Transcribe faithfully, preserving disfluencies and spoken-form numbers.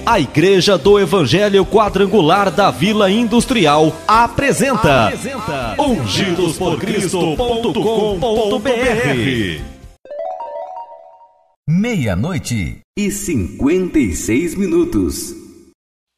A Igreja do Evangelho Quadrangular da Vila Industrial apresenta, apresenta ungidos por cristo ponto com ponto b r. Meia-noite e cinquenta e seis minutos.